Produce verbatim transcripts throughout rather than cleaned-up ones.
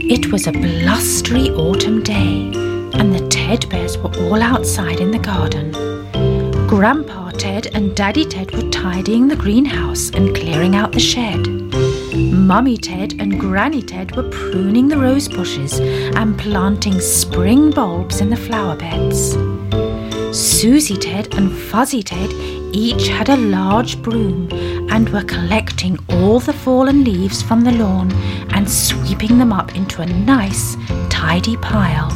It was a blustery autumn day, and the Ted Bears were all outside in the garden. Grandpa Ted and Daddy Ted were tidying the greenhouse and clearing out the shed. Mummy Ted and Granny Ted were pruning the rose bushes and planting spring bulbs in the flower beds. Susie Ted and Fuzzy Ted each had a large broom and were collecting all the fallen leaves from the lawn and sweeping them up into a nice, tidy pile.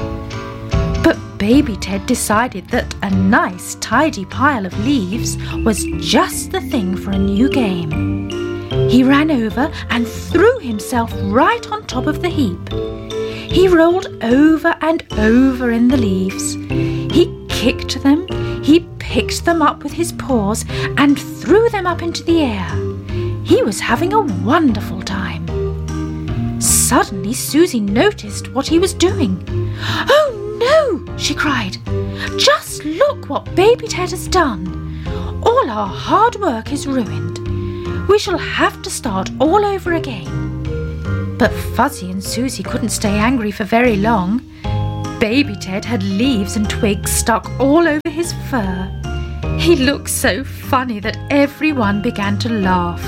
But Baby Ted decided that a nice, tidy pile of leaves was just the thing for a new game. He ran over and threw himself right on top of the heap. He rolled over and over in the leaves. He kicked them, he picked them up with his paws and threw them up into the air. He was having a wonderful time. Suddenly Susie noticed what he was doing. "Oh no!" she cried. "Just look what Baby Ted has done. All our hard work is ruined. We shall have to start all over again." But Fuzzy and Susie couldn't stay angry for very long. Baby Ted had leaves and twigs stuck all over his fur. He looked so funny that everyone began to laugh.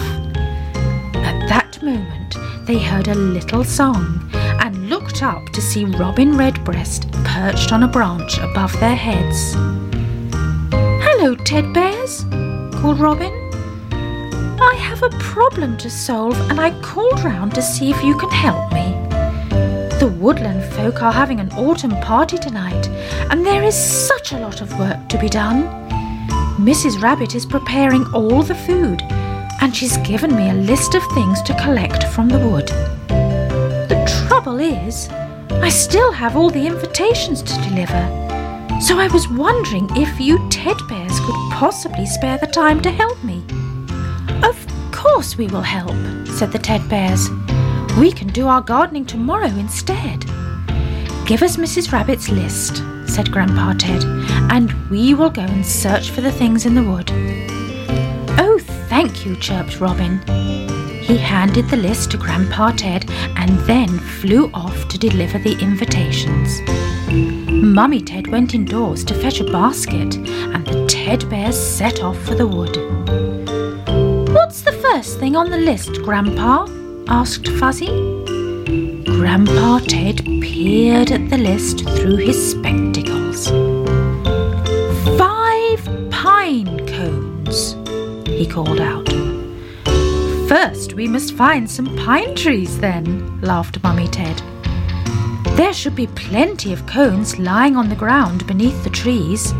At that moment, they heard a little song and looked up to see Robin Redbreast perched on a branch above their heads. "Hello, Ted Bears," called Robin. "I have a problem to solve and I called round to see if you can help me. The woodland folk are having an autumn party tonight and there is such a lot of work to be done. Missus Rabbit is preparing all the food and she's given me a list of things to collect from the wood. The trouble is, I still have all the invitations to deliver, so I was wondering if you Ted Bears could possibly spare the time to help me." "Of course we will help," said the Ted Bears. "We can do our gardening tomorrow instead." "Give us Missus Rabbit's list," said Grandpa Ted, "and we will go and search for the things in the wood." "Oh, thank you," chirped Robin. He handed the list to Grandpa Ted and then flew off to deliver the invitations. Mummy Ted went indoors to fetch a basket and the Ted Bears set off for the wood. "What's the first thing on the list, Grandpa?" asked Fuzzy. Grandpa Ted peered at the list through his spectacles. "Five pine cones," he called out. "First we must find some pine trees then," laughed Mummy Ted. "There should be plenty of cones lying on the ground beneath the trees."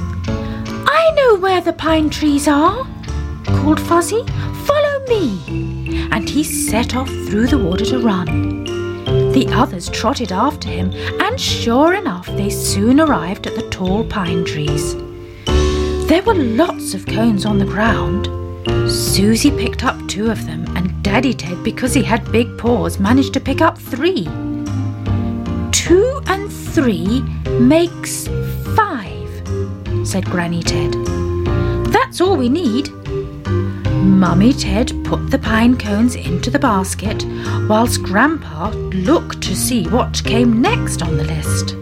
"I know where the pine trees are," called Fuzzy. "Follow me." And he set off through the wood at a run. The others trotted after him, and sure enough they soon arrived at the tall pine trees. There were lots of cones on the ground. Susie picked up two of them, and Daddy Ted, because he had big paws, managed to pick up three. "Two and three makes five," said Granny Ted. "That's all we need." Mummy Ted put the pine cones into the basket, whilst Grandpa looked to see what came next on the list.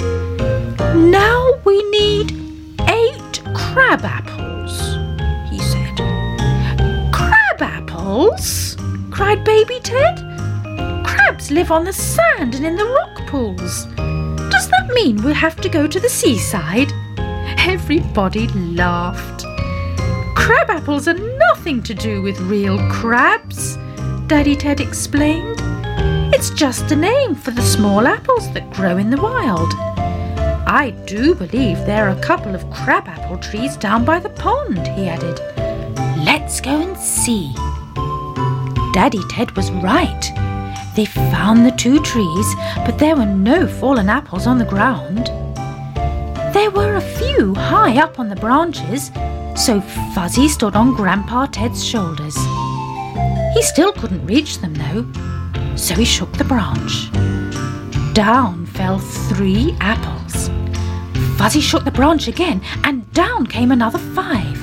"Now we need eight crab apples," he said. "Crab apples?" cried Baby Ted. "Crabs live on the sand and in the rock pools. Does that mean we'll have to go to the seaside?" Everybody laughed. "Crab apples are nothing to do with real crabs," Daddy Ted explained. "It's just a name for the small apples that grow in the wild. I do believe there are a couple of crab apple trees down by the pond," he added. "Let's go and see." Daddy Ted was right. They found the two trees, but there were no fallen apples on the ground. There were a few high up on the branches, so Fuzzy stood on Grandpa Ted's shoulders. He still couldn't reach them though, so he shook the branch. Down fell three apples. Fuzzy shook the branch again, and down came another five.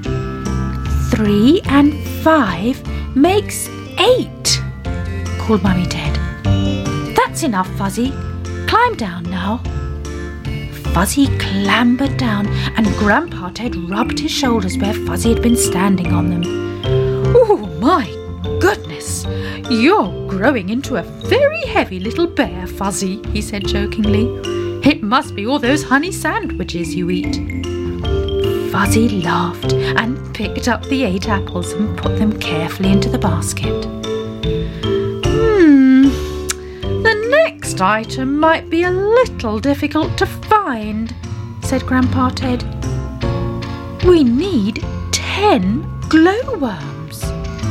"Three and five makes eight," called Mummy Ted. That's enough, Fuzzy. Climb down now. Fuzzy clambered down, and Grandpa Ted rubbed his shoulders where Fuzzy had been standing on them. "Oh, my goodness! You're growing into a very heavy little bear, Fuzzy," he said jokingly. "It must be all those honey sandwiches you eat." Fuzzy laughed and picked up the eight apples and put them carefully into the basket. Hmm, the next item might be a little difficult to find, said Grandpa Ted. We need ten glowworms.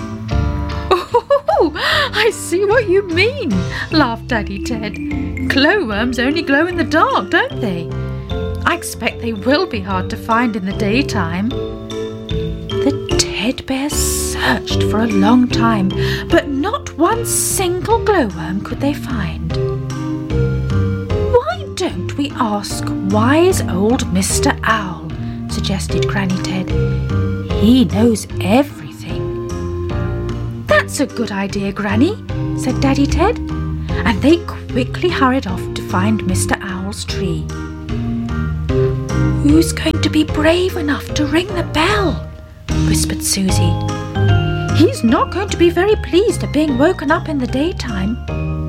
Oh, I see what you mean, laughed Daddy Ted. Glowworms only glow in the dark, don't they? I expect they will be hard to find in the daytime. The Ted Bears searched for a long time, but not one single glowworm could they find. Why don't we ask wise old Mister Owl, suggested Granny Ted. He knows everything. That's a good idea, Granny, said Daddy Ted, and they quickly hurried off to find Mister Owl's tree. Who's going to be brave enough to ring the bell? Whispered Susie. He's not going to be very pleased at being woken up in the daytime.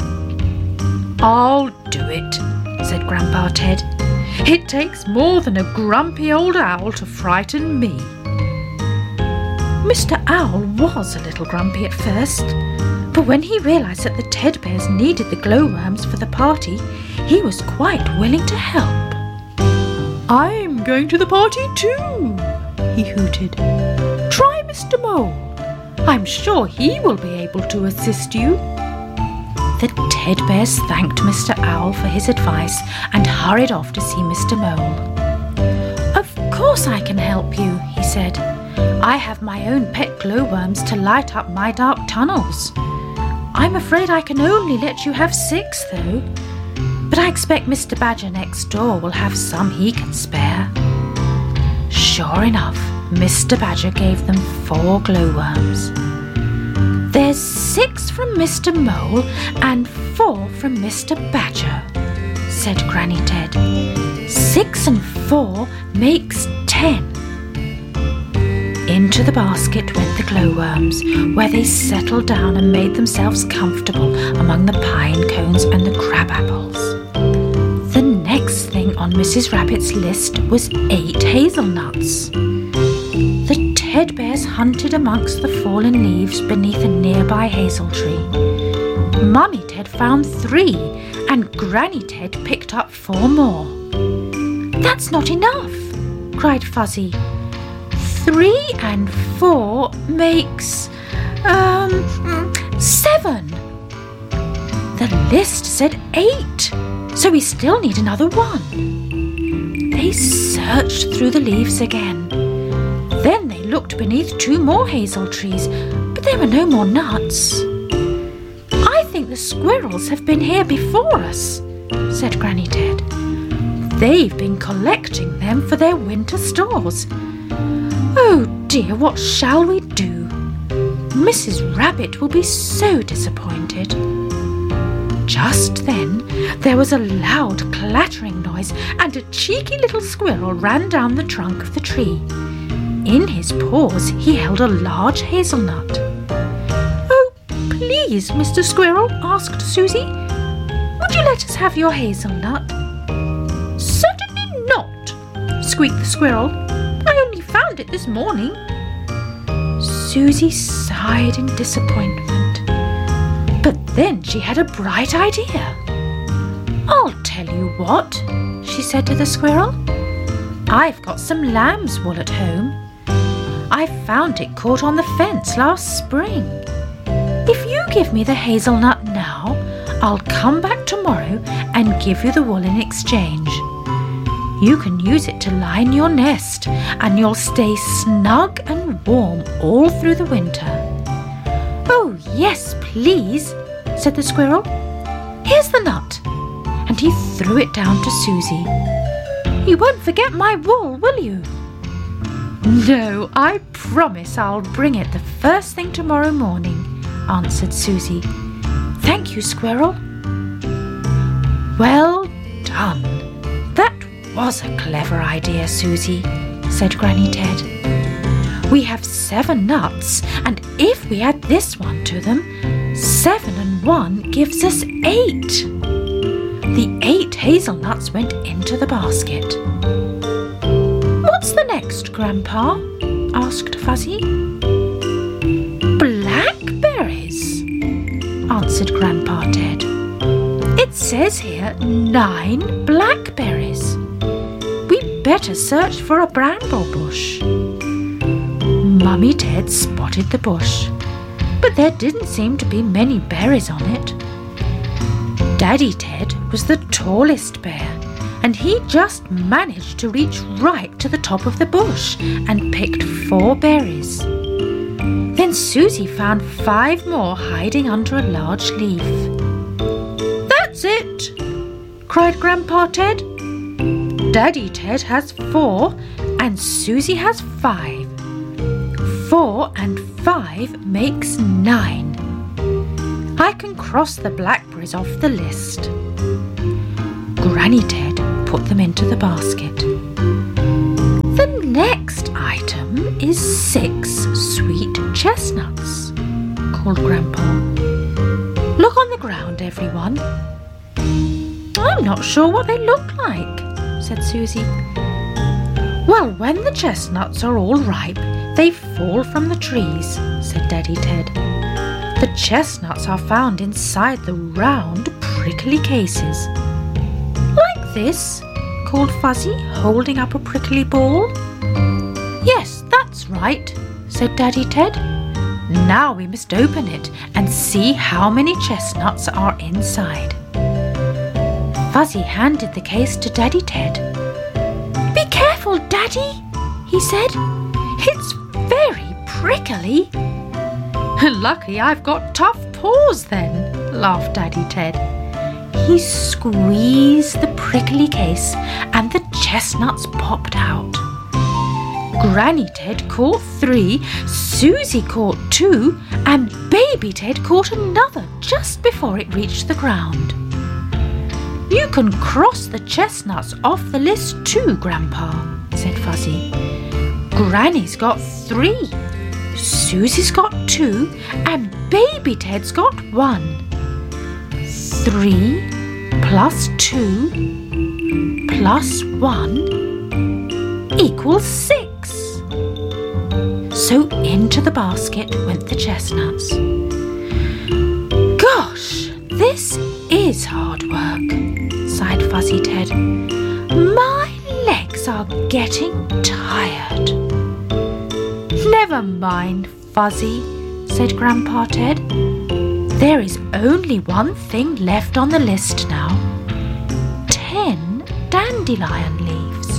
I'll do it, said Grandpa Ted. It takes more than a grumpy old owl to frighten me. Mister Owl was a little grumpy at first, but when he realised that the Ted Bears needed the glowworms for the party, he was quite willing to help. I'm going to the party too, he hooted. Try Mister Mole. I'm sure he will be able to assist you. The Ted Bears thanked Mister Owl for his advice and hurried off to see Mister Mole. Of course I can help you, he said. I have my own pet glowworms to light up my dark tunnels. I'm afraid I can only let you have six, though. But I expect Mister Badger next door will have some he can spare. Sure enough, Mister Badger gave them four glowworms. There's six from Mister Mole and four from Mister Badger, said Granny Ted. Six and four makes ten. Into the basket went the glowworms, where they settled down and made themselves comfortable among the pine cones and the crab apples. The next thing on Missus Rabbit's list was eight hazelnuts. The Ted Bears hunted amongst the fallen leaves beneath a nearby hazel tree. Mummy Ted found three, and Granny Ted picked up four more. That's not enough, cried Fuzzy. Three and four makes, um, seven. The list said eight, so we still need another one. They searched through the leaves again. Then they looked beneath two more hazel trees, but there were no more nuts. I think the squirrels have been here before us, said Granny Ted. They've been collecting them for their winter stores. Oh dear, what shall we do? Missus Rabbit will be so disappointed. Just then, there was a loud clattering noise, and a cheeky little squirrel ran down the trunk of the tree. In his paws, he held a large hazelnut. Oh, please, Mister Squirrel, asked Susie, would you let us have your hazelnut? Certainly not, squeaked the squirrel. I only found it this morning. Susie sighed in disappointment. But then she had a bright idea. I'll tell you what, she said to the squirrel. I've got some lamb's wool at home. I found it caught on the fence last spring. If you give me the hazelnut now, I'll come back tomorrow and give you the wool in exchange. You can use it to line your nest, and you'll stay snug and warm all through the winter. Oh, yes, please, said the squirrel. Here's the nut. And he threw it down to Susie. You won't forget my wool, will you? No, I promise I'll bring it the first thing tomorrow morning, answered Susie. Thank you, Squirrel. Well done. That was a clever idea, Susie, said Granny Ted. We have seven nuts, and if we add this one to them, seven and one gives us eight. The eight hazelnuts went into the basket. What's the next, Grandpa? Asked Fuzzy. Blackberries, answered Grandpa Ted. It says here nine blackberries. We'd better search for a bramble bush. Mummy Ted spotted the bush, but there didn't seem to be many berries on it. Daddy Ted was the tallest bear, and he just managed to reach right to the top of the bush and picked four berries. Then Susie found five more hiding under a large leaf. That's it, cried Grandpa Ted. Daddy Ted has four and Susie has five. Four and five makes nine. I can cross the blackberries off the list. Granny Ted put them into the basket. The next item is six sweet chestnuts, called Grandpa. Look on the ground, everyone. I'm not sure what they look like, said Susie. Well, when the chestnuts are all ripe, they fall from the trees, said Daddy Ted. The chestnuts are found inside the round, prickly cases. Like this, called Fuzzy, holding up a prickly ball. Yes, that's right, said Daddy Ted. Now we must open it and see how many chestnuts are inside. Fuzzy handed the case to Daddy Ted. Be careful, Daddy, he said. It's very prickly. Lucky I've got tough paws then, laughed Daddy Ted. He squeezed the prickly case and the chestnuts popped out. Granny Ted caught three, Susie caught two, and Baby Ted caught another just before it reached the ground. You can cross the chestnuts off the list too, Grandpa, said Fuzzy. Granny's got three, Susie's got two, and Baby Ted's got one. Three plus two plus one equals six. So into the basket went the chestnuts. Gosh, this is hard work, sighed Fuzzy Ted. My legs are getting tired. Never mind, Fuzzy, said Grandpa Ted. There is only one thing left on the list now. Ten dandelion leaves.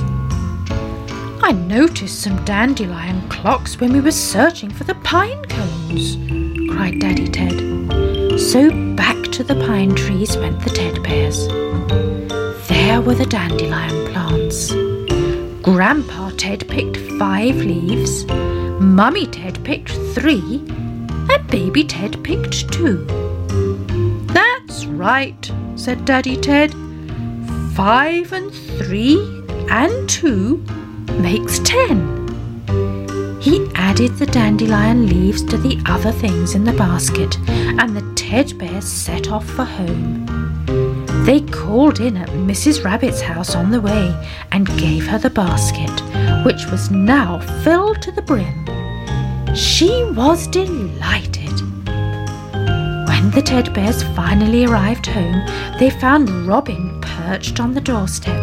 I noticed some dandelion clocks when we were searching for the pine cones, cried Daddy Ted. So back to the pine trees went the Ted Bears. There were the dandelion plants. Grandpa Ted picked five leaves, Mummy Ted picked three, and Baby Ted picked two. That's right, said Daddy Ted. Five and three and two makes ten. He added the dandelion leaves to the other things in the basket, and the Ted Bears set off for home. They called in at Missus Rabbit's house on the way and gave her the basket, which was now filled to the brim. She was delighted. When the Ted Bears finally arrived home, they found Robin perched on the doorstep.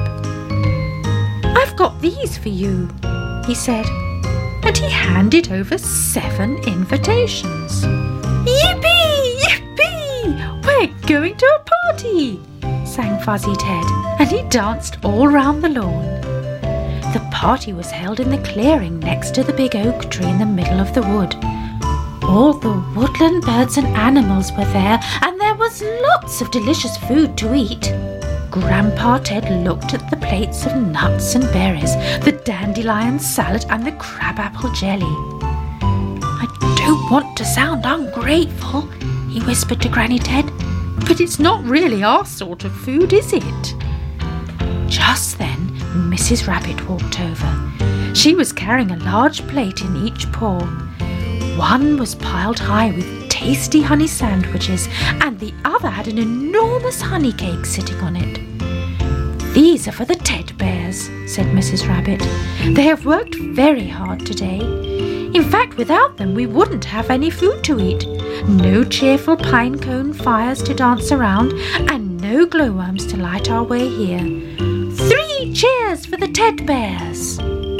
I've got these for you, he said, and he handed over seven invitations. Yippee! Yippee! We're going to a party, sang Fuzzy Ted, and he danced all round the lawn. The party was held in the clearing next to the big oak tree in the middle of the wood. All the woodland birds and animals were there, and there was lots of delicious food to eat. Grandpa Ted looked at the plates of nuts and berries, the dandelion salad and the crabapple jelly. I don't want to sound ungrateful, he whispered to Granny Ted, But it's not really our sort of food, is it? Just then, Missus Rabbit walked over. She was carrying a large plate in each paw. One was piled high with tasty honey sandwiches, and the other had an enormous honey cake sitting on it. "These are for the Ted Bears," said Missus Rabbit. "They have worked very hard today. In fact, without them we wouldn't have any food to eat. No cheerful pine cone fires to dance around, and no glowworms to light our way here. Three cheers for the Ted Bears!"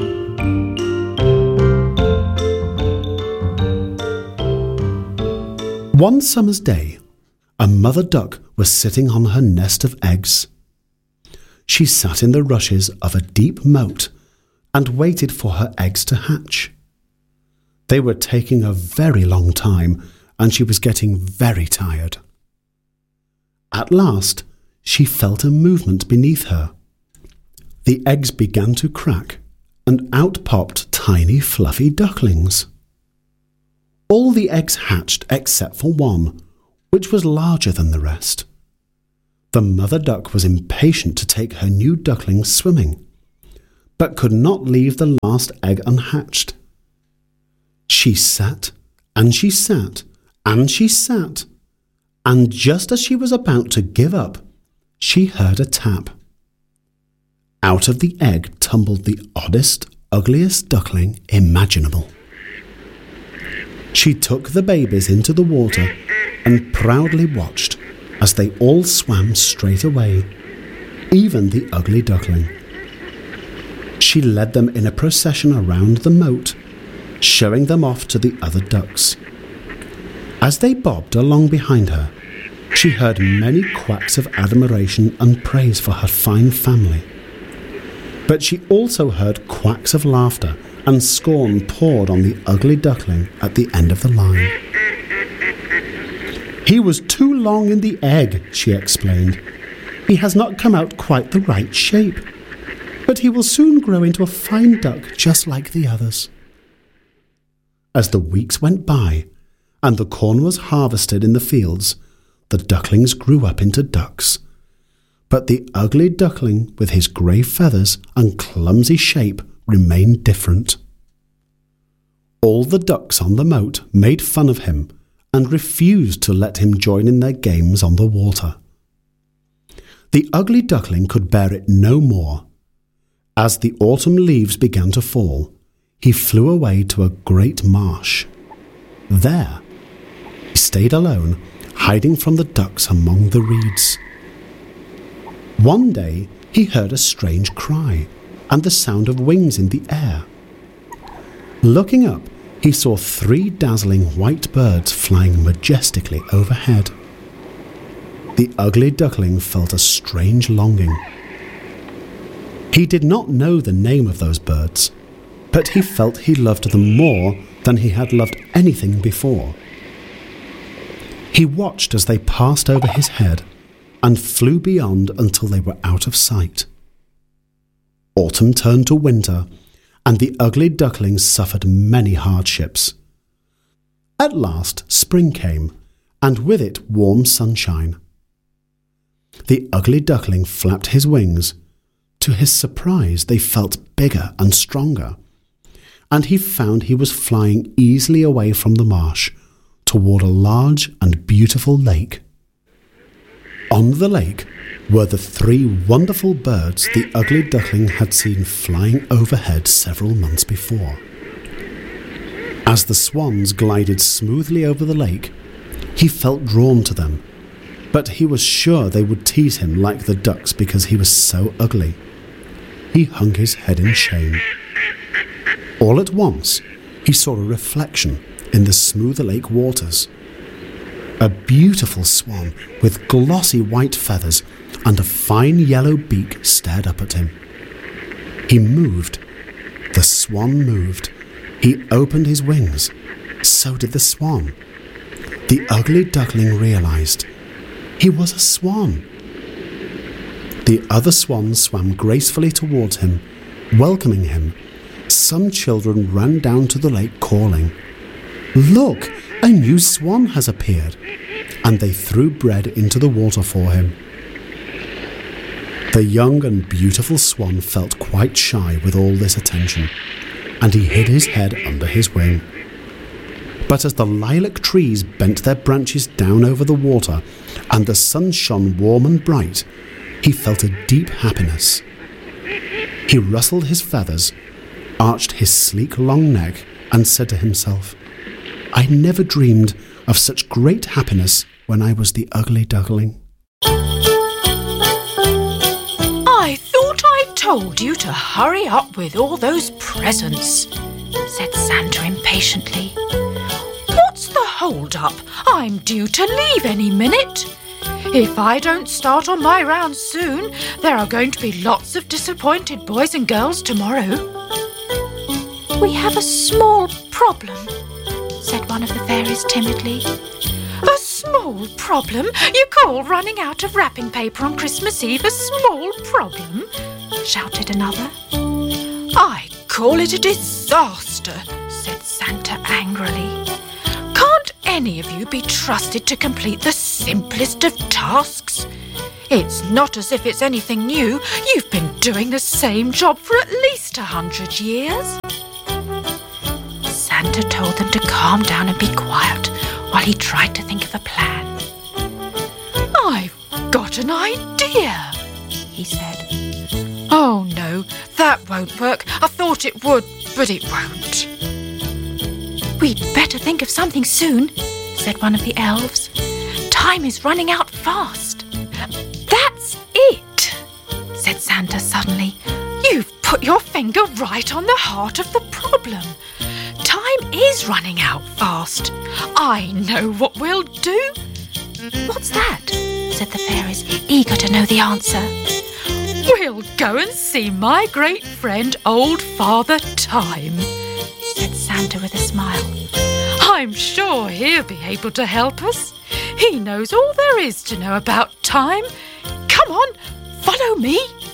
One summer's day, a mother duck was sitting on her nest of eggs. She sat in the rushes of a deep moat and waited for her eggs to hatch. They were taking a very long time, and she was getting very tired. At last, she felt a movement beneath her. The eggs began to crack, and out popped tiny fluffy ducklings. All the eggs hatched except for one, which was larger than the rest. The mother duck was impatient to take her new ducklings swimming, but could not leave the last egg unhatched. She sat, and she sat, and she sat, and just as she was about to give up, she heard a tap. Out of the egg tumbled the oddest, ugliest duckling imaginable. She took the babies into the water and proudly watched as they all swam straight away, even the ugly duckling. She led them in a procession around the moat, showing them off to the other ducks. As they bobbed along behind her, she heard many quacks of admiration and praise for her fine family. But she also heard quacks of laughter, and scorn poured on the ugly duckling at the end of the line. "He was too long in the egg," she explained. "He has not come out quite the right shape, but he will soon grow into a fine duck just like the others." As the weeks went by, and the corn was harvested in the fields, the ducklings grew up into ducks. But the ugly duckling with his grey feathers and clumsy shape remained different. All the ducks on the moat made fun of him and refused to let him join in their games on the water. The ugly duckling could bear it no more. As the autumn leaves began to fall, he flew away to a great marsh. There, he stayed alone, hiding from the ducks among the reeds. One day, he heard a strange cry and the sound of wings in the air. Looking up, he saw three dazzling white birds flying majestically overhead. The ugly duckling felt a strange longing. He did not know the name of those birds, but he felt he loved them more than he had loved anything before. He watched as they passed over his head and flew beyond until they were out of sight. Autumn turned to winter, and the ugly ducklings suffered many hardships. At last, spring came, and with it warm sunshine. The ugly duckling flapped his wings. To his surprise, they felt bigger and stronger, and he found he was flying easily away from the marsh toward a large and beautiful lake. On the lake were the three wonderful birds the ugly duckling had seen flying overhead several months before. As the swans glided smoothly over the lake, he felt drawn to them, but he was sure they would tease him like the ducks because he was so ugly. He hung his head in shame. All at once, he saw a reflection in the smooth lake waters. A beautiful swan with glossy white feathers and a fine yellow beak stared up at him. He moved. The swan moved. He opened his wings. So did the swan. The ugly duckling realized he was a swan. The other swans swam gracefully towards him, welcoming him. Some children ran down to the lake calling, "Look, a new swan has appeared. and they threw bread into the water for him. The young and beautiful swan felt quite shy with all this attention, and he hid his head under his wing. But as the lilac trees bent their branches down over the water and the sun shone warm and bright, he felt a deep happiness. He rustled his feathers, arched his sleek long neck, and said to himself, "I never dreamed of such great happiness when I was the ugly duckling." "I thought I told you to hurry up with all those presents," said Santa impatiently. "What's the hold-up? I'm due to leave any minute. If I don't start on my rounds soon, there are going to be lots of disappointed boys and girls tomorrow." "We have a small problem," said one of the fairies timidly. "A small problem? You call running out of wrapping paper on Christmas Eve a small problem?" shouted another. "I call it a disaster," said Santa angrily. "Can't any of you be trusted to complete the simplest of tasks? It's not as if it's anything new. You've been doing the same job for at least a hundred years." Santa told them to calm down and be quiet while he tried to think of a plan. "I've got an idea," he said. "Oh no, that won't work. I thought it would, but it won't." "We'd better think of something soon," said one of the elves. "Time is running out fast." "That's it," said Santa suddenly. "You've put your finger right on the heart of the problem. Time is running out fast. I know what we'll do." "What's that?" said the fairies, eager to know the answer. "We'll go and see my great friend Old Father Time," said Santa with a smile. "I'm sure he'll be able to help us. He knows all there is to know about time. Come on, follow me."